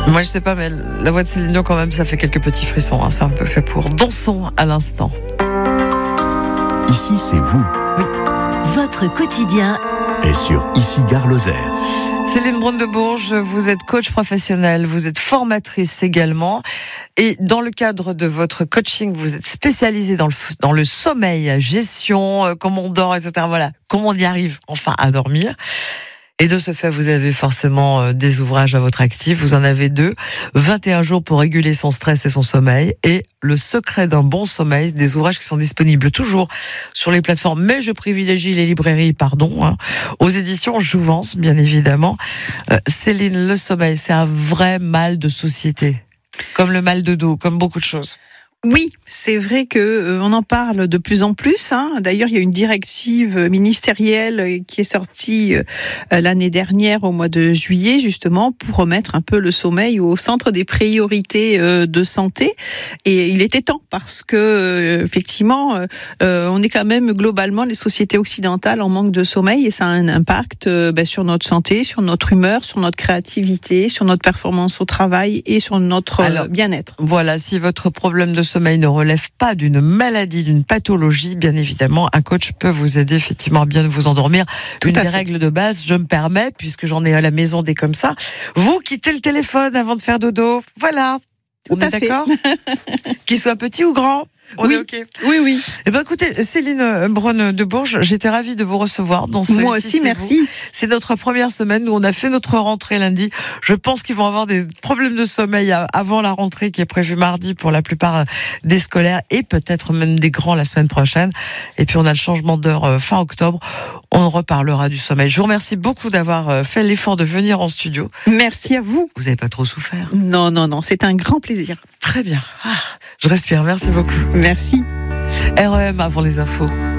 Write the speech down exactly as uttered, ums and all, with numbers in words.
Moi, je sais pas, mais la voix de Céline Dion, quand même, ça fait quelques petits frissons. Hein. C'est un peu fait pour. Dansons à l'instant. Ici, c'est vous. Oui. Votre quotidien Et sur Ici Gare Lozère. Céline Braun de Bourges, vous êtes coach professionnel, vous êtes formatrice également. Et dans le cadre de votre coaching, vous êtes spécialisée dans le, dans le sommeil, gestion, euh, comment on dort, et cetera. Voilà, comment on y arrive enfin à dormir. Et de ce fait, vous avez forcément euh, des ouvrages à votre actif. Vous en avez deux. vingt et un jours pour réguler son stress et son sommeil. Et le secret d'un bon sommeil. Des ouvrages qui sont disponibles toujours sur les plateformes. Mais je privilégie les librairies, pardon, hein, aux éditions Jouvence, bien évidemment. Euh, Céline, le sommeil, c'est un vrai mal de société. Comme le mal de dos, comme beaucoup de choses. Oui, c'est vrai que euh, on en parle de plus en plus. Hein. D'ailleurs, il y a une directive ministérielle qui est sortie euh, l'année dernière au mois de juillet, justement, pour remettre un peu le sommeil au centre des priorités euh, de santé. Et il était temps parce que, euh, effectivement, euh, on est quand même globalement les sociétés occidentales en manque de sommeil et ça a un impact euh, ben, sur notre santé, sur notre humeur, sur notre créativité, sur notre performance au travail et sur notre Alors, euh, bien-être. Voilà, si votre problème de sommeil ne relève pas d'une maladie, d'une pathologie, bien évidemment, un coach peut vous aider effectivement à bien vous endormir. Tout Une à des fait. règles de base, je me permets, puisque j'en ai à la maison des comme ça, vous quittez le téléphone avant de faire dodo. Voilà. Tout On à est fait. d'accord? Qu'il soit petit ou grand. On Oui. est OK. Oui, oui. Eh ben, écoutez, Céline Braun de Bourges, j'étais ravie de vous recevoir dans ce Moi Ici, aussi, c'est merci. vous. C'est notre première semaine où on a fait notre rentrée lundi. Je pense qu'ils vont avoir des problèmes de sommeil avant la rentrée qui est prévue mardi pour la plupart des scolaires et peut-être même des grands la semaine prochaine. Et puis on a le changement d'heure fin octobre. On reparlera du sommeil. Je vous remercie beaucoup d'avoir fait l'effort de venir en studio. Merci à vous. Vous n'avez pas trop souffert? Non, non, non, c'est un grand plaisir. Très bien. Ah, je respire. Merci beaucoup. Merci. R E M avant les infos.